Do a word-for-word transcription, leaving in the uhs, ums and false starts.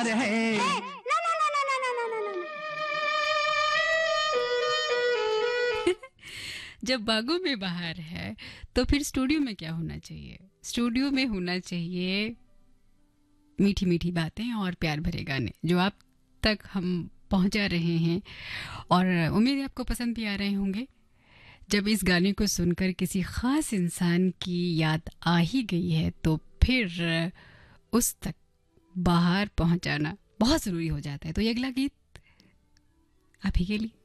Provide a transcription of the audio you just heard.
रहे। ना ना ना ना ना ना ना ना ना। जब बागों में बहार है तो फिर स्टूडियो में क्या होना चाहिए? स्टूडियो में होना चाहिए मीठी मीठी बातें और प्यार भरे गाने जो आप तक हम पहुंचा रहे हैं, और उम्मीद है आपको पसंद भी आ रहे होंगे। जब इस गाने को सुनकर किसी ख़ास इंसान की याद आ ही गई है तो फिर उस तक बाहर पहुंचाना बहुत ज़रूरी हो जाता है। तो ये अगला गीत आप ही के लिए।